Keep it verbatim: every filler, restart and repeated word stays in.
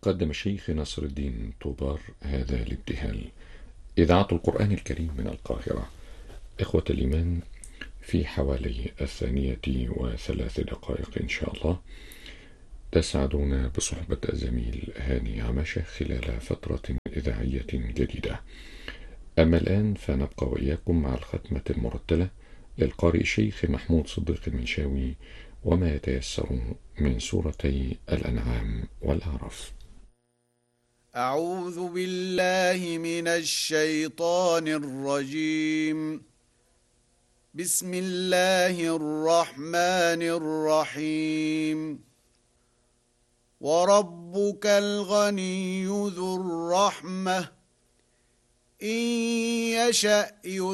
قدم الشيخ نصر الدين طوبار هذا الابتهال. إذاعة القرآن الكريم من القاهرة. إخوة الإيمان، في حوالي الثانية وثلاث دقائق إن شاء الله تسعدون بصحبة الزميل هاني عمشة خلال فترة إذاعية جديدة. أما الآن فنبقى وإياكم مع الختمة المرتلة للقارئ الشيخ محمود صديق المنشاوي وما يتيسر من سورتي الأنعام والأعراف. أعوذ بالله من الشيطان الرجيم. بسم الله الرحمن الرحيم. وربك الغني ذو الرحمة إن يشأ